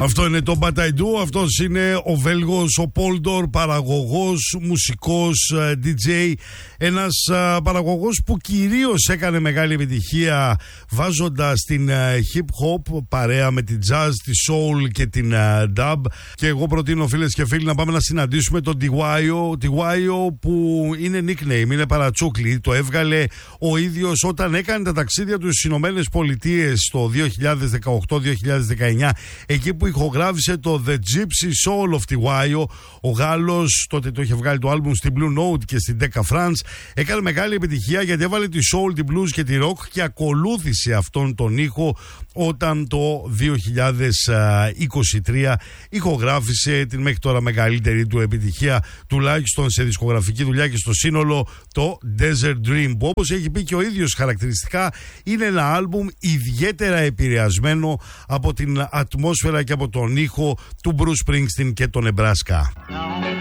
Αυτό είναι το But I Do. Αυτός είναι ο Βέλγος, ο Πόλντορ, παραγωγός, μουσικός, DJ. Ένας παραγωγός που κυρίως έκανε μεγάλη επιτυχία βάζοντας την hip hop παρέα με την jazz, τη soul και την dub. Και εγώ προτείνω, φίλες και φίλοι, να πάμε να συναντήσουμε τον Τιγουάιο, που είναι nickname, είναι παρατσούκλι. Το έβγαλε ο ίδιος όταν έκανε τα ταξίδια του στις Ηνωμένες Πολιτείες το 2018-2019, εκεί που ηχογράφησε το The Gypsy Soul of Tiguayo. Ο Γάλλος τότε το είχε βγάλει το άλμπουμ στην Blue Note και στην Decca France. Έκανε μεγάλη επιτυχία γιατί έβαλε τη soul, την blues και τη rock και ακολούθησε αυτόν τον ήχο όταν το 2023 ηχογράφησε την μέχρι τώρα μεγαλύτερη του επιτυχία, τουλάχιστον σε δισκογραφική δουλειά και στο σύνολο, το Desert Dream, που όπως έχει πει και ο ίδιος χαρακτηριστικά είναι ένα άλμπουμ ιδιαίτερα επηρεασμένο από την ατμόσφαιρα και από τον ήχο του Bruce Springsteen και τον Nebraska.